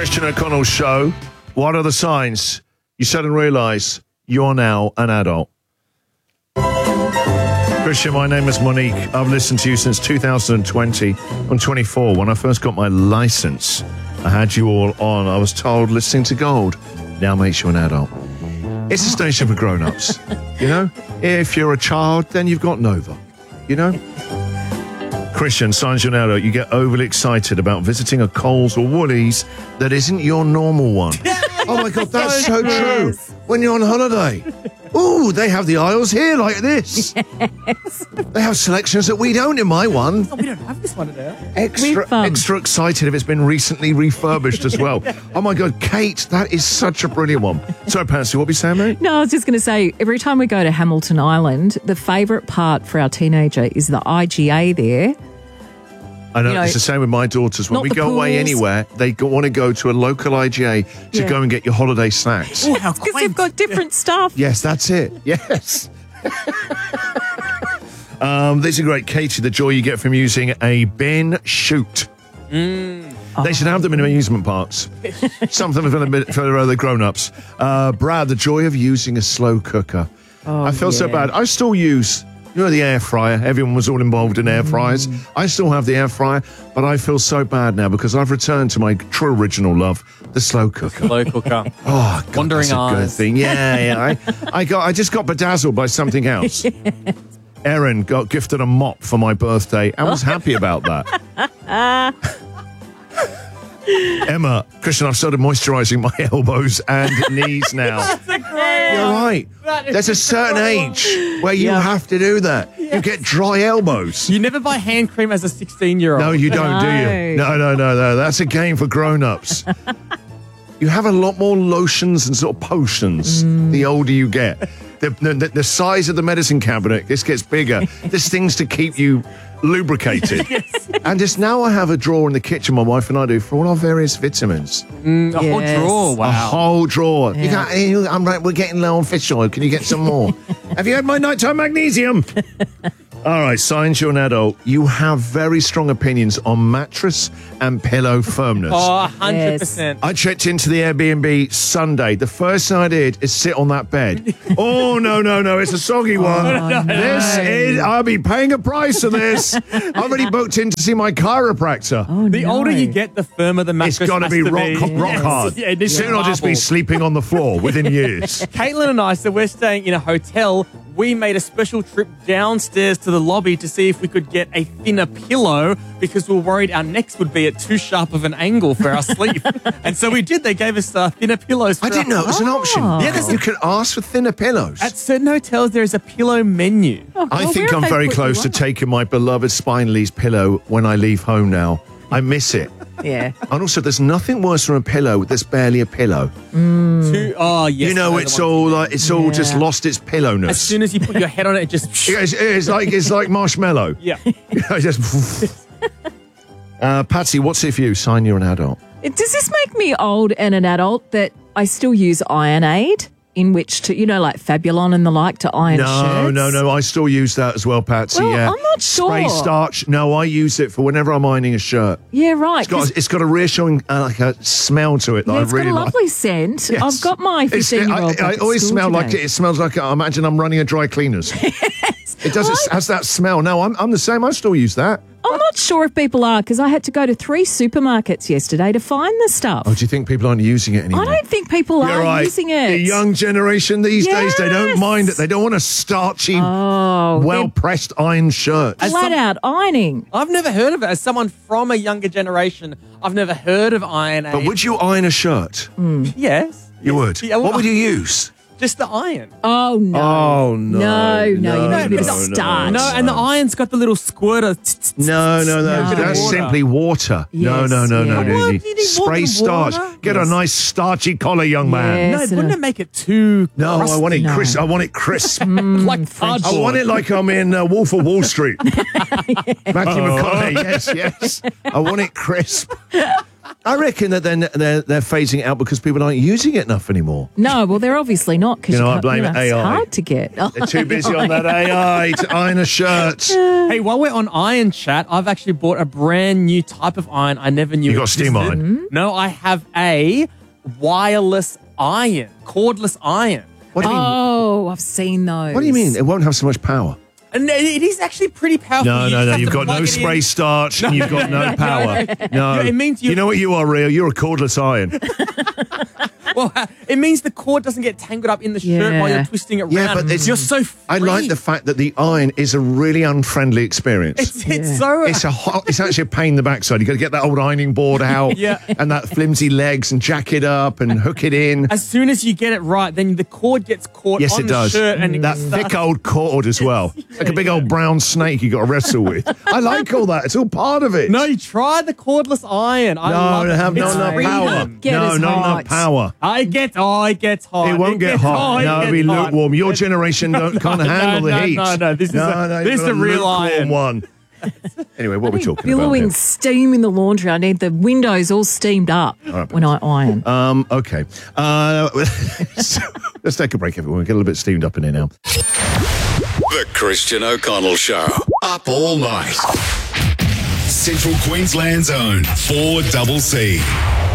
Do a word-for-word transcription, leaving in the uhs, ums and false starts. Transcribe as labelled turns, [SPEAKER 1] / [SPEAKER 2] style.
[SPEAKER 1] Christian O'Connell Show. What are the signs you suddenly realise you're now an adult? Christian, my name is Monique. I've listened to you since two thousand twenty. I'm twenty-four. When I first got my licence, I had you all on. I was told listening to Gold now makes you an adult. It's a station for grown-ups. You know? If you're a child, then you've got Nova. You know? Christian, signs you're an adult. You get overly excited about visiting a Coles or Woolies that isn't your normal one. Oh, my God, that's so true. When you're on holiday. Ooh, they have the aisles here like this. Yes. They have selections that we don't in my one.
[SPEAKER 2] Oh, we don't have this one now.
[SPEAKER 1] Extra, extra excited if it's been recently refurbished as well. Oh, my God, Kate, that is such a brilliant one. Sorry, Patsy, what were you saying, mate?
[SPEAKER 3] No, I was just going to say, every time we go to Hamilton Island, the favourite part for our teenager is the I G A there.
[SPEAKER 1] I know,
[SPEAKER 3] You know,
[SPEAKER 1] it's the same with my daughters. When we
[SPEAKER 3] not
[SPEAKER 1] go
[SPEAKER 3] the
[SPEAKER 1] away
[SPEAKER 3] pools.
[SPEAKER 1] anywhere, they go, want to go to a local I G A to
[SPEAKER 3] Yeah.
[SPEAKER 1] go and get your holiday snacks.
[SPEAKER 2] Oh, how
[SPEAKER 3] Because
[SPEAKER 2] quaint.
[SPEAKER 3] they've got different stuff.
[SPEAKER 1] Yes, that's it. Yes. um, this is great. Katie, the joy you get from using a bin chute.
[SPEAKER 2] Mm.
[SPEAKER 1] They should have them in amusement parks. Something for the, for the grown-ups. Uh, Brad, the joy of using a slow cooker.
[SPEAKER 3] Oh,
[SPEAKER 1] I feel so
[SPEAKER 3] yeah.
[SPEAKER 1] bad. I still use... You know, the air fryer. Everyone was all involved in air fryers.
[SPEAKER 3] Mm.
[SPEAKER 1] I still have the air fryer, but I feel so bad now because I've returned to my true original love, the slow cooker.
[SPEAKER 2] Slow cooker.
[SPEAKER 1] Oh, God,
[SPEAKER 2] Wandering
[SPEAKER 1] that's a good
[SPEAKER 2] eyes.
[SPEAKER 1] thing. Yeah, yeah. I, I got. I just got bedazzled by something else. Erin got gifted a mop for my birthday and was happy about that. Emma, Christian, I've started moisturising my elbows and knees now. You're right. There's a certain age where you
[SPEAKER 3] Yeah.
[SPEAKER 1] have to do that. You get dry elbows.
[SPEAKER 2] You never buy hand cream as a sixteen-year-old.
[SPEAKER 1] No, you don't, do you?
[SPEAKER 3] No.
[SPEAKER 1] No, no, no, no. That's a game for grown-ups. You have a lot more lotions and sort of potions the older you get. The, the, the size of the medicine cabinet, this gets bigger. There's things to keep you lubricated. And just now I have a drawer in the kitchen, my wife and I do, for all our various vitamins.
[SPEAKER 2] Mm, a whole
[SPEAKER 3] Yes.
[SPEAKER 2] drawer.
[SPEAKER 1] A
[SPEAKER 2] Wow.
[SPEAKER 1] whole drawer. You
[SPEAKER 3] Yeah.
[SPEAKER 1] got, you- I'm right, we're getting low on fish oil. Can you get some more? Have you had my nighttime magnesium? All right, signs you're an adult. You have very strong opinions on mattress and pillow firmness.
[SPEAKER 2] Oh, one hundred percent.
[SPEAKER 1] I checked into the Airbnb Sunday. The first thing I did is sit on that bed. Oh, no, no, no. It's a soggy one.
[SPEAKER 3] no,
[SPEAKER 1] This
[SPEAKER 3] no.
[SPEAKER 1] is, I'll be paying a price for this. I've already booked in to see my chiropractor.
[SPEAKER 3] Oh,
[SPEAKER 2] The
[SPEAKER 3] no.
[SPEAKER 2] older you get, the firmer the mattress
[SPEAKER 1] It's got to
[SPEAKER 2] has
[SPEAKER 1] be
[SPEAKER 2] to
[SPEAKER 1] rock,
[SPEAKER 2] be.
[SPEAKER 1] rock
[SPEAKER 2] Yes.
[SPEAKER 1] hard.
[SPEAKER 2] Yeah, it needs to
[SPEAKER 1] Soon I'll just be
[SPEAKER 2] marble.
[SPEAKER 1] sleeping on the floor within years.
[SPEAKER 2] Caitlin and I, so we're staying in a hotel. We made a special trip downstairs to the lobby to see if we could get a thinner pillow because we were worried our necks would be at too sharp of an angle for our sleep. And so we did. They gave us uh, thinner pillows. For
[SPEAKER 1] I didn't know it was an option.
[SPEAKER 3] Oh.
[SPEAKER 2] Yeah, there's
[SPEAKER 1] You could ask for thinner pillows.
[SPEAKER 2] At certain hotels, there is a pillow menu.
[SPEAKER 3] Oh,
[SPEAKER 1] I
[SPEAKER 3] well,
[SPEAKER 1] think
[SPEAKER 3] where
[SPEAKER 1] I'm
[SPEAKER 3] have they
[SPEAKER 1] very
[SPEAKER 3] put
[SPEAKER 1] close
[SPEAKER 3] you
[SPEAKER 1] to
[SPEAKER 3] up?
[SPEAKER 1] taking my beloved Spineley's pillow when I leave home now. I miss it.
[SPEAKER 3] Yeah.
[SPEAKER 1] And also, there's nothing worse than a pillow that's barely a pillow.
[SPEAKER 2] Two, oh, yes.
[SPEAKER 1] you know,
[SPEAKER 2] they're the
[SPEAKER 1] it's
[SPEAKER 2] ones
[SPEAKER 1] all
[SPEAKER 2] you-
[SPEAKER 1] like it's all
[SPEAKER 3] Yeah.
[SPEAKER 1] just lost its pillowness.
[SPEAKER 2] As soon as you put your head on it, it just...
[SPEAKER 1] it's, it's like it's like marshmallow.
[SPEAKER 2] Yeah.
[SPEAKER 1] I just. uh, Patsy, what's it for you? Sign you're an adult.
[SPEAKER 3] Does this make me old and an adult that I still use Iron Aid in which to, you know, like Fabulon and the like to iron
[SPEAKER 1] No,
[SPEAKER 3] shirts?
[SPEAKER 1] no, no. I still use that as well, Patsy.
[SPEAKER 3] Well,
[SPEAKER 1] yeah,
[SPEAKER 3] I'm not
[SPEAKER 1] Spray
[SPEAKER 3] sure.
[SPEAKER 1] starch. No, I use it for whenever I'm ironing a shirt.
[SPEAKER 3] Yeah, right.
[SPEAKER 1] It's got,
[SPEAKER 3] 'cause
[SPEAKER 1] it's got a reassuring uh, like a smell to it that I
[SPEAKER 3] it's
[SPEAKER 1] really
[SPEAKER 3] got a
[SPEAKER 1] like.
[SPEAKER 3] lovely scent.
[SPEAKER 1] Yes.
[SPEAKER 3] I've got my
[SPEAKER 1] It's-
[SPEAKER 3] fifteen-year-old.
[SPEAKER 1] I, I always smell like it. It smells like I imagine I'm running a dry cleaners. It does. It has that smell. No, I'm I'm the same. I still use that.
[SPEAKER 3] I'm not sure if people are because I had to go to three supermarkets yesterday to find the stuff.
[SPEAKER 1] Oh, do you think people aren't using it anymore?
[SPEAKER 3] I don't think people
[SPEAKER 1] You're
[SPEAKER 3] are
[SPEAKER 1] right.
[SPEAKER 3] using it.
[SPEAKER 1] The young generation these days, they don't
[SPEAKER 3] Yes.
[SPEAKER 1] mind it. They don't want a starchy,
[SPEAKER 3] oh,
[SPEAKER 1] well
[SPEAKER 3] they're
[SPEAKER 1] pressed iron shirt.
[SPEAKER 2] As
[SPEAKER 3] flat
[SPEAKER 2] some-
[SPEAKER 3] out ironing.
[SPEAKER 2] I've never heard of it. As someone from a younger generation, I've never heard of Iron Aid.
[SPEAKER 1] But would you iron a shirt?
[SPEAKER 2] Yes.
[SPEAKER 1] You would.
[SPEAKER 2] Yeah, well,
[SPEAKER 1] what would you use?
[SPEAKER 2] Just the iron.
[SPEAKER 3] Oh no!
[SPEAKER 1] Oh, no,
[SPEAKER 3] No, no,
[SPEAKER 1] no,
[SPEAKER 3] you need a bit of
[SPEAKER 1] no, no,
[SPEAKER 3] starch.
[SPEAKER 2] No, and the iron's got the little squirter.
[SPEAKER 1] No, no, no.
[SPEAKER 3] No.
[SPEAKER 1] That's
[SPEAKER 2] Water.
[SPEAKER 1] simply water. no,
[SPEAKER 3] Yes,
[SPEAKER 1] no, no, no,
[SPEAKER 3] yeah.
[SPEAKER 1] no.
[SPEAKER 2] What?
[SPEAKER 1] You
[SPEAKER 2] You need
[SPEAKER 1] Spray
[SPEAKER 2] water and
[SPEAKER 1] starch.
[SPEAKER 2] water?
[SPEAKER 1] Get a
[SPEAKER 3] Yes.
[SPEAKER 1] nice starchy collar, young man.
[SPEAKER 3] Yes.
[SPEAKER 2] No,
[SPEAKER 3] and
[SPEAKER 2] wouldn't
[SPEAKER 3] a-
[SPEAKER 2] it make it too
[SPEAKER 1] No, I want it
[SPEAKER 3] No.
[SPEAKER 1] crisp. I want it crisp.
[SPEAKER 2] like
[SPEAKER 1] I
[SPEAKER 2] cardboard?
[SPEAKER 1] want it like I'm in uh, Wolf of Wall Street. Matthew McConaughey, yes, yes. I want it crisp. I reckon that then they're, they're phasing it out because people aren't using it enough anymore.
[SPEAKER 3] No, well, they're obviously not because
[SPEAKER 1] You
[SPEAKER 3] you
[SPEAKER 1] know, I
[SPEAKER 3] can't-
[SPEAKER 1] blame
[SPEAKER 3] you know,
[SPEAKER 1] A I.
[SPEAKER 3] It's hard to get.
[SPEAKER 1] They're too busy on that A I to iron a shirt.
[SPEAKER 2] Hey, while we're on iron chat, I've actually bought a brand new type of iron I never knew
[SPEAKER 1] You got steam
[SPEAKER 2] existed.
[SPEAKER 1] iron?
[SPEAKER 2] No, I have a wireless iron, cordless iron.
[SPEAKER 1] What do you mean?
[SPEAKER 3] Oh, I've seen those.
[SPEAKER 1] What do you mean? It won't have so much power.
[SPEAKER 2] And it is actually pretty powerful.
[SPEAKER 1] No,
[SPEAKER 2] You
[SPEAKER 1] no,
[SPEAKER 2] just
[SPEAKER 1] no.
[SPEAKER 2] have
[SPEAKER 1] You've
[SPEAKER 2] to
[SPEAKER 1] got
[SPEAKER 2] plug
[SPEAKER 1] no
[SPEAKER 2] it in.
[SPEAKER 1] spray starch and you've got no power. No.
[SPEAKER 2] Yeah, it means you-
[SPEAKER 1] You know what you are, Rio? You're a cordless iron.
[SPEAKER 2] Well, it means the cord doesn't get tangled up in the shirt
[SPEAKER 3] Yeah.
[SPEAKER 2] while you're twisting it around.
[SPEAKER 1] Yeah, but it's-
[SPEAKER 2] you're so free.
[SPEAKER 1] I like the fact that the iron is a really unfriendly experience.
[SPEAKER 2] It's, it's
[SPEAKER 3] Yeah.
[SPEAKER 2] so...
[SPEAKER 1] It's a hot, it's actually a pain in the backside. You've got to get that old ironing board out
[SPEAKER 2] Yeah.
[SPEAKER 1] and that flimsy legs and jack it up and hook it in.
[SPEAKER 2] as soon as you get it right, then the cord gets caught
[SPEAKER 1] Yes,
[SPEAKER 2] on
[SPEAKER 1] it
[SPEAKER 2] the
[SPEAKER 1] does.
[SPEAKER 2] shirt. And
[SPEAKER 1] That
[SPEAKER 2] it
[SPEAKER 1] thick old cord as well. It's like a big old brown snake you got to wrestle with. I like all that. It's all part of it.
[SPEAKER 2] No, you try the cordless iron. I
[SPEAKER 1] no,
[SPEAKER 2] love
[SPEAKER 1] they
[SPEAKER 2] it.
[SPEAKER 1] have not
[SPEAKER 2] It's
[SPEAKER 1] enough
[SPEAKER 2] free.
[SPEAKER 1] power.
[SPEAKER 3] Get
[SPEAKER 1] no,
[SPEAKER 3] as
[SPEAKER 1] not
[SPEAKER 3] hot.
[SPEAKER 1] enough power.
[SPEAKER 2] I get, oh, it gets hot.
[SPEAKER 1] It won't get
[SPEAKER 2] gets
[SPEAKER 1] hot.
[SPEAKER 2] it
[SPEAKER 1] No, it'll be
[SPEAKER 2] gets hot.
[SPEAKER 1] lukewarm. Your
[SPEAKER 2] It-
[SPEAKER 1] generation don't can't
[SPEAKER 2] No,
[SPEAKER 1] handle the
[SPEAKER 2] no,
[SPEAKER 1] heat.
[SPEAKER 2] no, no, this is a-
[SPEAKER 1] no,
[SPEAKER 2] this
[SPEAKER 1] you've
[SPEAKER 2] is
[SPEAKER 1] got
[SPEAKER 2] a real
[SPEAKER 1] lukewarm
[SPEAKER 2] iron.
[SPEAKER 1] one. Anyway, what are we talking
[SPEAKER 3] Billowing
[SPEAKER 1] about?
[SPEAKER 3] steam in the laundry. I need the windows all steamed up
[SPEAKER 1] right,
[SPEAKER 3] when I iron.
[SPEAKER 1] Here? Um, okay. Uh, so, let's take a break, everyone. We'll get a little bit steamed up in here now.
[SPEAKER 4] The Christian O'Connell Show. Up all night. Central Queensland's own four C C.